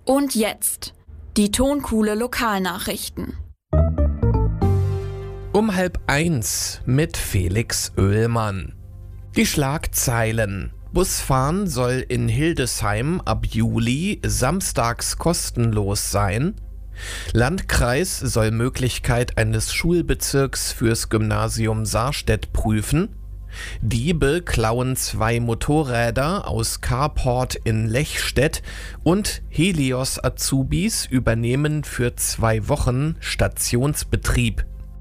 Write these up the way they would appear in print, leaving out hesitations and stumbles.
Und jetzt die Tonkuhle Lokalnachrichten. Um 12:30 mit Felix Oehlmann. Die Schlagzeilen. Busfahren soll in Hildesheim ab Juli samstags kostenlos sein. Landkreis soll Möglichkeit eines Schulbezirks fürs Gymnasium Sarstedt prüfen. Diebe klauen 2 Motorräder aus Carport in Lechstedt und Helios Azubis übernehmen für 2 Wochen Stationsbetrieb.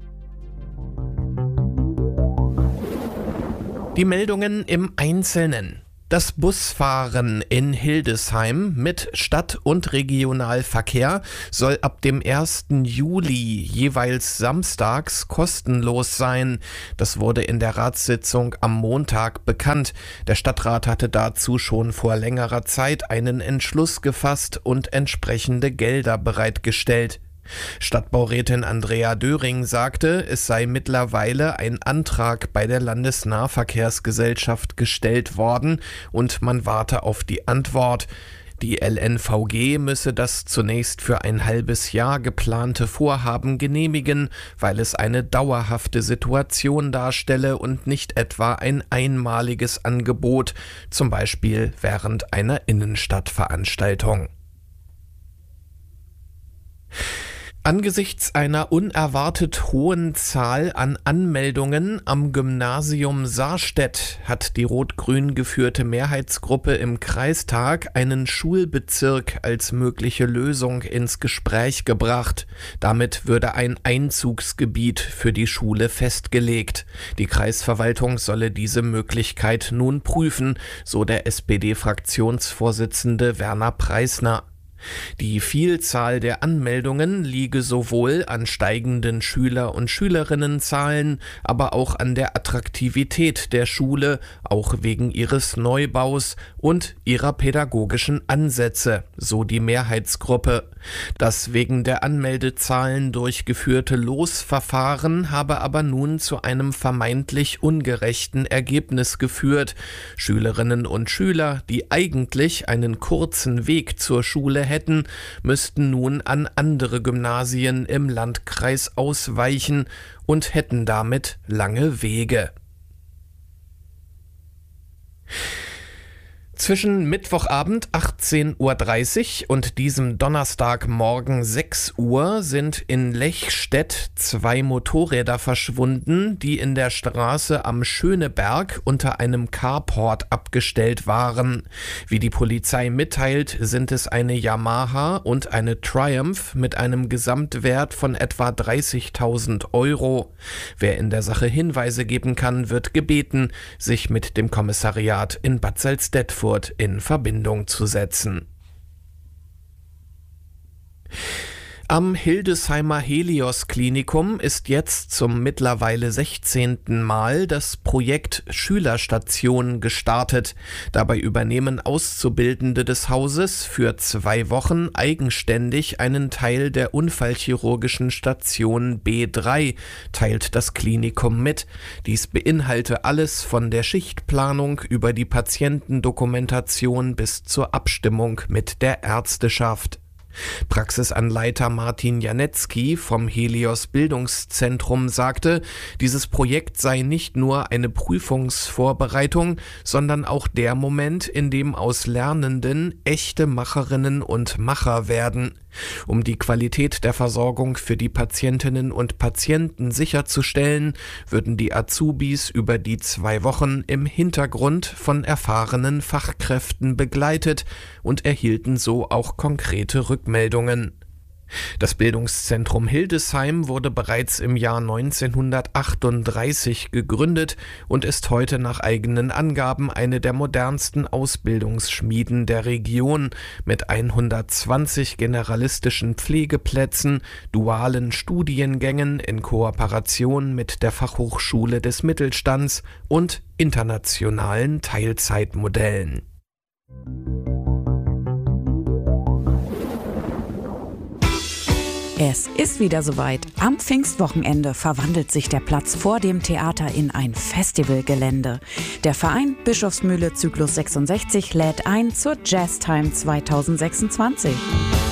Die Meldungen im Einzelnen. Das Busfahren in Hildesheim mit Stadt- und Regionalverkehr soll ab dem 1. Juli jeweils samstags kostenlos sein. Das wurde in der Ratssitzung am Montag bekannt. Der Stadtrat hatte dazu schon vor längerer Zeit einen Entschluss gefasst und entsprechende Gelder bereitgestellt. Stadtbaurätin Andrea Döring sagte, es sei mittlerweile ein Antrag bei der Landesnahverkehrsgesellschaft gestellt worden und man warte auf die Antwort. Die LNVG müsse das zunächst für ein halbes Jahr geplante Vorhaben genehmigen, weil es eine dauerhafte Situation darstelle und nicht etwa ein einmaliges Angebot, zum Beispiel während einer Innenstadtveranstaltung. Angesichts einer unerwartet hohen Zahl an Anmeldungen am Gymnasium Sarstedt hat die rot-grün geführte Mehrheitsgruppe im Kreistag einen Schulbezirk als mögliche Lösung ins Gespräch gebracht. Damit würde ein Einzugsgebiet für die Schule festgelegt. Die Kreisverwaltung solle diese Möglichkeit nun prüfen, so der SPD-Fraktionsvorsitzende Werner Preisner. Die Vielzahl der Anmeldungen liege sowohl an steigenden Schüler- und Schülerinnenzahlen, aber auch an der Attraktivität der Schule, auch wegen ihres Neubaus und ihrer pädagogischen Ansätze, so die Mehrheitsgruppe. Das wegen der Anmeldezahlen durchgeführte Losverfahren habe aber nun zu einem vermeintlich ungerechten Ergebnis geführt. Schülerinnen und Schüler, die eigentlich einen kurzen Weg zur Schule hätten, müssten nun an andere Gymnasien im Landkreis ausweichen und hätten damit lange Wege. Zwischen Mittwochabend 18:30 Uhr und diesem Donnerstagmorgen 6 Uhr sind in Lechstedt 2 Motorräder verschwunden, die in der Straße am Schöneberg unter einem Carport abgestellt waren. Wie die Polizei mitteilt, sind es eine Yamaha und eine Triumph mit einem Gesamtwert von etwa 30.000 Euro. Wer in der Sache Hinweise geben kann, wird gebeten, sich mit dem Kommissariat in Bad Salzdetfurt in Verbindung zu setzen. Am Hildesheimer Helios-Klinikum ist jetzt zum mittlerweile 16. Mal das Projekt Schülerstation gestartet. Dabei übernehmen Auszubildende des Hauses für 2 Wochen eigenständig einen Teil der unfallchirurgischen Station B3, teilt das Klinikum mit. Dies beinhalte alles von der Schichtplanung über die Patientendokumentation bis zur Abstimmung mit der Ärzteschaft. Praxisanleiter Martin Janetzky vom Helios Bildungszentrum sagte, dieses Projekt sei nicht nur eine Prüfungsvorbereitung, sondern auch der Moment, in dem aus Lernenden echte Macherinnen und Macher werden. Um die Qualität der Versorgung für die Patientinnen und Patienten sicherzustellen, würden die Azubis über die 2 Wochen im Hintergrund von erfahrenen Fachkräften begleitet und erhielten so auch konkrete Rückmeldungen. Das Bildungszentrum Hildesheim wurde bereits im Jahr 1938 gegründet und ist heute nach eigenen Angaben eine der modernsten Ausbildungsschmieden der Region mit 120 generalistischen Pflegeplätzen, dualen Studiengängen in Kooperation mit der Fachhochschule des Mittelstands und internationalen Teilzeitmodellen. Es ist wieder soweit. Am Pfingstwochenende verwandelt sich der Platz vor dem Theater in ein Festivalgelände. Der Verein Bischofsmühle Zyklus 66 lädt ein zur Jazztime 2026.